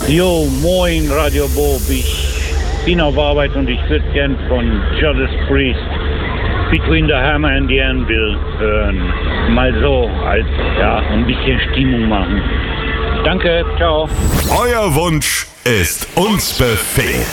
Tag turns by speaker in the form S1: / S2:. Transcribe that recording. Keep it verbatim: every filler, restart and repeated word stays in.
S1: Jo, moin Radio Bob. Ich bin auf Arbeit und ich würde gern von Judas Priest Between the Hammer and the Anvil hören. Mal so, als ja, ein bisschen Stimmung machen. Danke, ciao.
S2: Euer Wunsch ist uns Befehl.